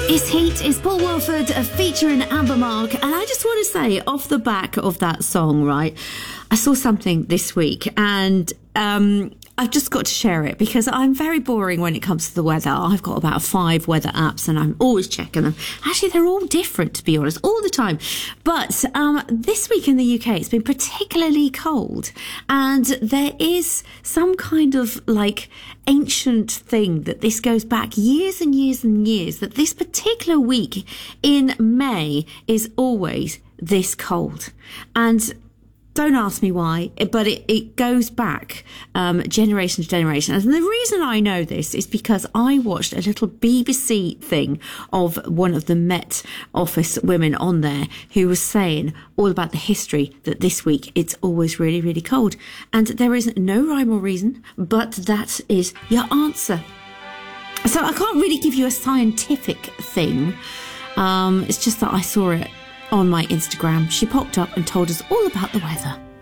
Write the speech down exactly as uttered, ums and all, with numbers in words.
It's Heat, it's Paul Wilford uh, featuring Amber Mark, and I just want to say, off the back of that song, right, I saw something this week, and um, I've just got to share it because I'm very boring when it comes to the weather. I've got about five weather apps and I'm always checking them. Actually, they're all different, to be honest, all the time. But um, this week in the U K, it's been particularly cold, and there is some kind of like ancient thing that this goes back years and years and years, that this particular week in May is always this cold. And don't ask me why, but it, it goes back um, generation to generation. And the reason I know this is because I watched a little B B C thing of one of the Met Office women on there who was saying all about the history that this week it's always really, really cold. And there is no rhyme or reason, but that is your answer. So I can't really give you a scientific thing. Um, it's just that I saw it on my Instagram. She popped up and told us all about the weather.